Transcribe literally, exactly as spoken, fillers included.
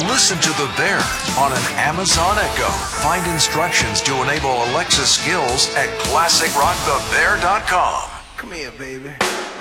Listen to The Bear on an Amazon Echo. Find instructions to enable Alexa skills at classic rock the bear dot com. Come here, baby.